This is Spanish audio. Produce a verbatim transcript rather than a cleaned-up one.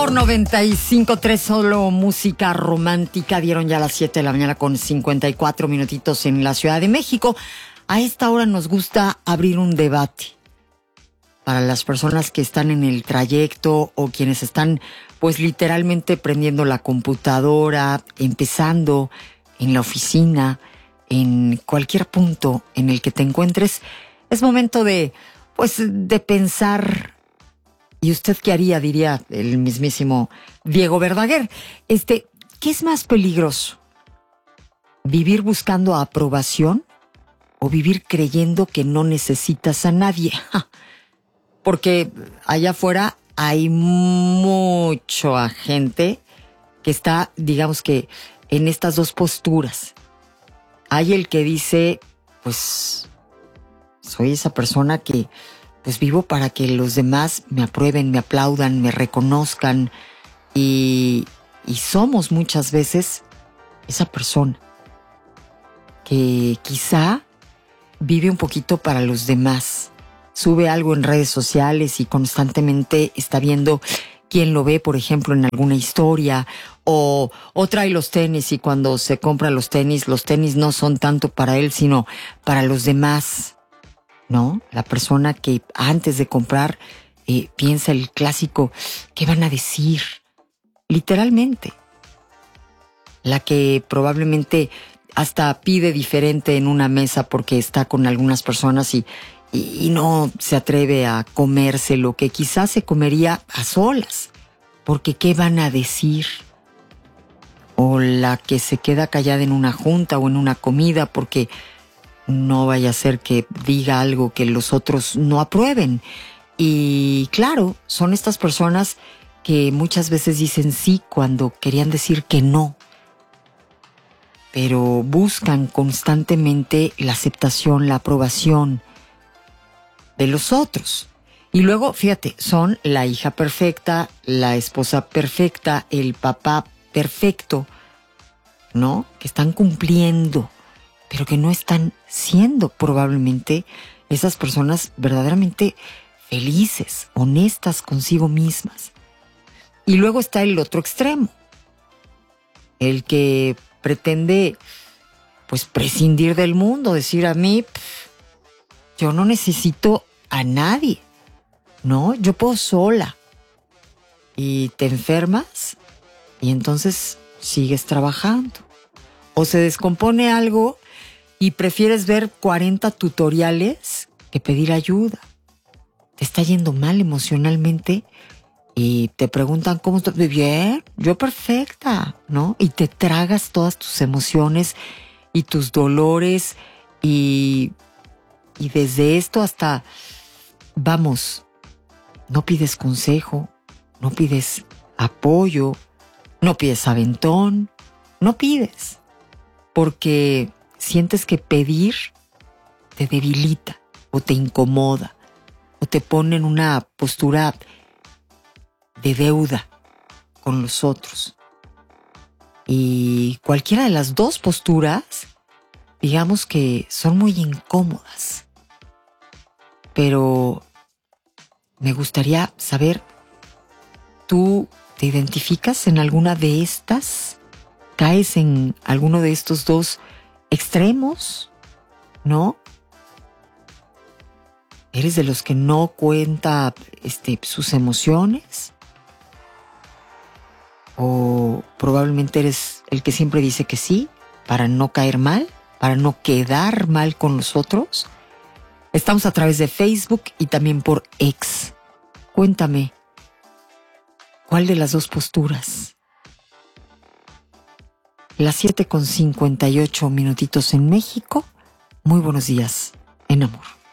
Amor noventa y cinco punto tres, solo música romántica. Dieron ya las siete de la mañana con cincuenta y cuatro minutitos en la Ciudad de México. A esta hora nos gusta abrir un debate para las personas que están en el trayecto o quienes están pues literalmente prendiendo la computadora, empezando en la oficina, en cualquier punto en el que te encuentres. Es momento de pues de pensar. ¿Y usted qué haría? Diría el mismísimo Diego Verdaguer. Este, ¿qué es más peligroso? ¿Vivir buscando aprobación o vivir creyendo que no necesitas a nadie? Porque allá afuera hay mucha gente que está, digamos que, en estas dos posturas. Hay el que dice, pues, soy esa persona que pues vivo para que los demás me aprueben, me aplaudan, me reconozcan y, y somos muchas veces esa persona que quizá vive un poquito para los demás, sube algo en redes sociales y constantemente está viendo quién lo ve, por ejemplo, en alguna historia, o, o trae los tenis y cuando se compra los tenis, los tenis no son tanto para él, sino para los demás. ¿No? La persona que antes de comprar eh, piensa el clásico, ¿qué van a decir? Literalmente. La que probablemente hasta pide diferente en una mesa porque está con algunas personas y, y, y no se atreve a comerse lo que quizás se comería a solas. Porque ¿qué van a decir? O la que se queda callada en una junta o en una comida porque no vaya a ser que diga algo que los otros no aprueben. Y claro, son estas personas que muchas veces dicen sí cuando querían decir que no. Pero buscan constantemente la aceptación, la aprobación de los otros. Y luego, fíjate, son la hija perfecta, la esposa perfecta, el papá perfecto, ¿no? Que están cumpliendo, pero que no están siendo probablemente esas personas verdaderamente felices, honestas consigo mismas. Y luego está el otro extremo, el que pretende pues prescindir del mundo, decir a mí, pff, yo no necesito a nadie, ¿no? Yo puedo sola. Y te enfermas y entonces sigues trabajando. O se descompone algo y prefieres ver cuarenta tutoriales que pedir ayuda. Te está yendo mal emocionalmente y te preguntan cómo estás. Bien, yo perfecta, ¿no? Y te tragas todas tus emociones y tus dolores y, y desde esto hasta, vamos, no pides consejo, no pides apoyo, no pides aventón, no pides, porque sientes que pedir te debilita o te incomoda o te pone en una postura de deuda con los otros. Y cualquiera de las dos posturas, digamos que son muy incómodas. Pero me gustaría saber, ¿tú te identificas en alguna de estas? ¿Caes en alguno de estos dos extremos? ¿No? ¿Eres de los que no cuenta este, sus emociones? ¿O probablemente eres el que siempre dice que sí para no caer mal, para no quedar mal con los otros? Estamos a través de Facebook y también por X. Cuéntame, ¿cuál de las dos posturas? Las siete con cincuenta y ocho minutitos en México. Muy buenos días en amor.